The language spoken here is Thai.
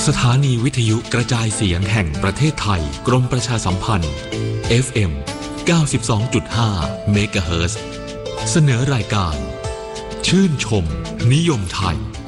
สถานีวิทยุกระจายเสียงแห่งประเทศไทยกรมประชาสัมพันธ์ FM 92.5 เมกะเฮิรตซ์เสนอรายการชื่นชมนิยมไทย